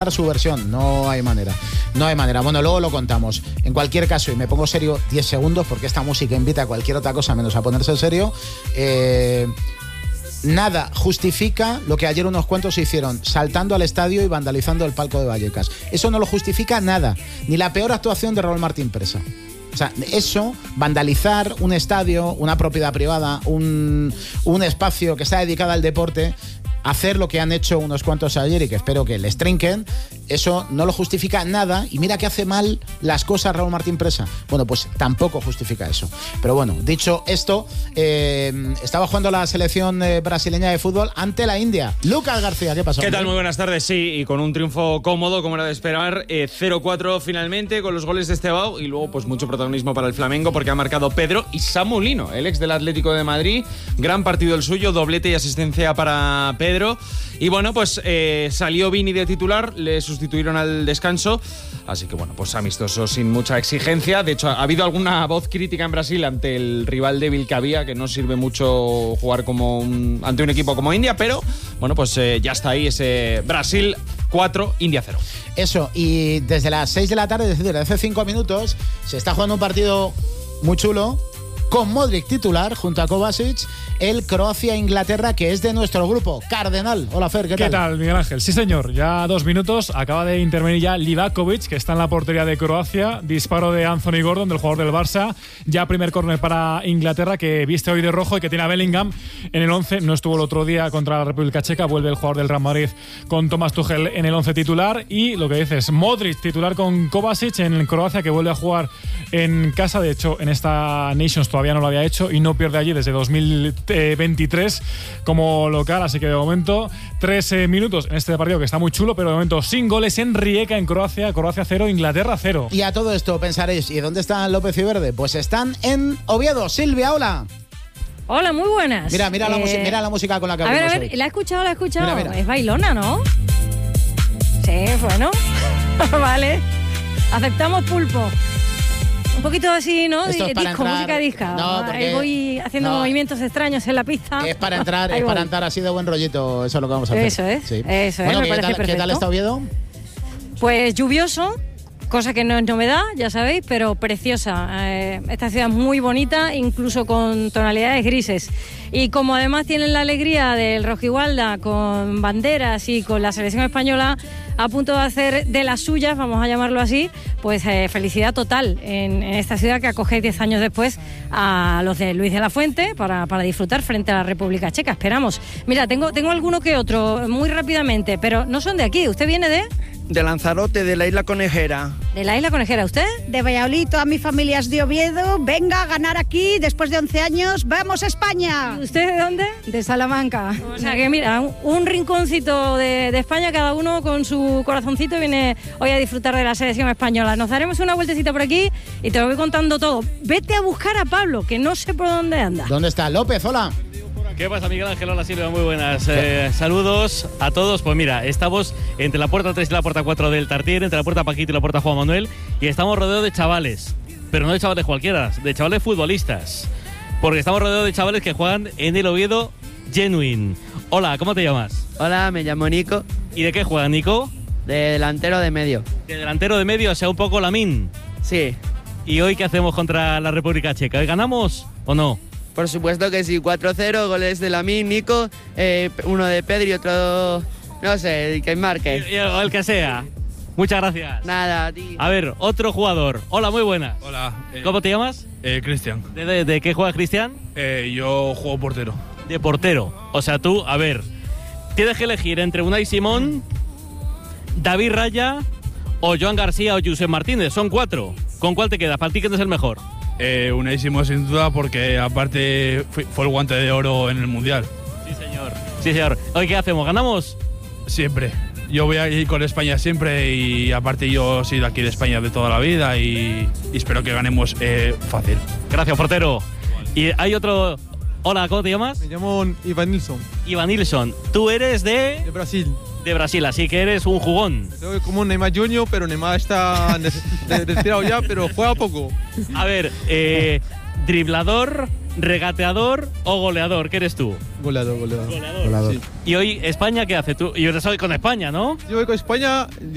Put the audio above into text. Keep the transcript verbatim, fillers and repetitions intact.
dar su versión. No hay manera. No hay manera. Bueno, luego lo contamos. En cualquier caso, y me pongo serio diez segundos porque esta música invita a cualquier otra cosa menos a ponerse serio. Eh, nada justifica lo que ayer unos cuantos hicieron, saltando al estadio y vandalizando el palco de Vallecas. Eso no lo justifica nada. Ni la peor actuación de Raúl Martín Presa. O sea, eso, vandalizar un estadio, una propiedad privada, un, un espacio que está dedicado al deporte, hacer lo que han hecho unos cuantos ayer y que espero que les trinquen, eso no lo justifica nada. Y mira que hace mal las cosas Raúl Martín Presa. Bueno, pues tampoco justifica eso. Pero bueno, dicho esto, eh, estaba jugando la selección eh, brasileña de fútbol ante la India. Lucas García, ¿qué pasó? ¿Qué tal? Muy buenas tardes. Sí, y con un triunfo cómodo, como era de esperar, eh, cero cuatro finalmente, con los goles de Estebao, y luego pues mucho protagonismo para el Flamengo, porque ha marcado Pedro y Samu Lino, el ex del Atlético de Madrid. Gran partido el suyo, doblete y asistencia para Pedro. Y bueno, pues eh, salió Vini de titular, le sustituyeron al descanso, así que bueno, pues amistoso sin mucha exigencia. De hecho, ha habido alguna voz crítica en Brasil ante el rival débil que había, que no sirve mucho jugar como un, ante un equipo como India, pero bueno, pues eh, ya está ahí ese Brasil cuatro, India cero. Eso, y desde las seis de la tarde, es decir, desde hace cinco minutos, se está jugando un partido muy chulo, con Modric titular, junto a Kovacic, el Croacia-Inglaterra, que es de nuestro grupo. Cardenal, hola Fer, ¿qué tal? ¿Qué tal, Miguel Ángel? Sí, señor, ya dos minutos, acaba de intervenir ya Livakovic, que está en la portería de Croacia, disparo de Anthony Gordon, del jugador del Barça, ya primer córner para Inglaterra, que viste hoy de rojo y que tiene a Bellingham en el once, no estuvo el otro día contra la República Checa, vuelve el jugador del Real Madrid con Thomas Tuchel en el once titular, y lo que dices, Modric titular con Kovacic en Croacia, que vuelve a jugar en casa, de hecho en esta Nations todavía no lo había hecho y no pierde allí desde dos mil veintitrés como local, así que de momento tres eh, minutos en este partido que está muy chulo, pero de momento sin goles en Rijeka, en Croacia, Croacia cero, Inglaterra cero. Y a todo esto pensaréis, ¿y dónde están López y Verde? Pues están en Oviedo. Silvia, hola. Hola, muy buenas. Mira, mira, eh, la, mira la música con la que A ver, a abrimos ver, hoy. la he escuchado, la he escuchado. Mira, mira. Es bailona, ¿no? Sí, bueno. Vale. Aceptamos pulpo. Un poquito así, ¿no? Esto es para disco, entrar. música disca. No, porque- Ahí voy haciendo no. movimientos extraños en la pista. Es para entrar, Ahí es voy. para entrar así de buen rollito, eso es lo que vamos a hacer. Eso es, Sí. eso es, Bueno, me ¿qué, parece tal, ¿qué perfecto. tal está Oviedo? Pues lluvioso, cosa que no es novedad, ya sabéis, pero preciosa. Eh, esta ciudad es muy bonita, incluso con tonalidades grises. Y como además tienen la alegría del Rojigualda con banderas y con la selección española a punto de hacer de las suyas, vamos a llamarlo así, pues eh, felicidad total en, en esta ciudad que acoge diez años después a los de Luis de la Fuente para, para disfrutar frente a la República Checa. Esperamos. Mira, tengo, tengo alguno que otro, muy rápidamente, pero no son de aquí. ¿Usted viene de...? De Lanzarote, de la Isla Conejera. De la Isla Conejera, ¿usted? De Valladolid, toda mi familia es de Oviedo. Venga a ganar aquí, después de once años, ¡vamos a España! ¿Y usted de dónde? De Salamanca. O sea que mira, un, un rinconcito de, de España, cada uno con su corazoncito viene hoy a disfrutar de la selección española. Nos daremos una vueltecita por aquí y te lo voy contando todo. Vete a buscar a Pablo, que no sé por dónde anda. ¿Dónde está López? Hola. ¿Qué pasa, Miguel Ángel? Hola, Silvia, muy buenas. Eh, saludos a todos. Pues mira, estamos entre la puerta tres y la puerta cuatro del Tartiere, entre la puerta Paquito y la puerta Juan Manuel, y estamos rodeados de chavales, pero no de chavales cualquiera, de chavales futbolistas, porque estamos rodeados de chavales que juegan en el Oviedo Genuine. Hola, ¿cómo te llamas? Hola, me llamo Nico, ¿Y de qué juegan, Nico? de delantero de medio. De delantero de medio, o sea, un poco Lamín. Sí, ¿Y hoy qué hacemos contra la República Checa? ¿Hoy ganamos o no? por supuesto que sí, cuatro cero, goles de Lamine, Nico, eh, uno de Pedri y otro, no sé, el que marque. Y- y- O el que sea. Muchas gracias. Nada, a ti. A ver, otro jugador. Hola, muy buenas. Hola. eh, ¿Cómo te llamas? Eh, Cristian. ¿De, de, de qué juega Cristian? Eh, yo juego portero. De portero. O sea, tú, a ver, tienes que elegir entre Unai Simón, David Raya o Joan García o Josep Martínez. Son cuatro. ¿Con cuál te quedas? ¿Para ti quién es el mejor? Eh, unísimo sin duda porque aparte fue, fue el guante de oro en el Mundial. Sí, señor. Sí, señor. ¿Hoy qué hacemos? ¿Ganamos? Siempre. Yo voy a ir con España siempre y aparte yo soy de aquí de España de toda la vida y, y espero que ganemos eh, fácil. Gracias, portero. Y hay otro... Hola, ¿cómo te llamas? Me llamo Ivan Nilsson, Iván Nilsson. Tú eres de... de Brasil. de Brasil, así que eres un jugón. Soy como Neymar Junior, pero Neymar está de- de- retirado ya, pero juega poco. A ver, eh, driblador, regateador o goleador, ¿qué eres tú? Goleador, goleador. Goleador. Goleador. Sí. Y hoy España, ¿qué hace tú? Y yo soy con España, ¿no? Yo voy con España,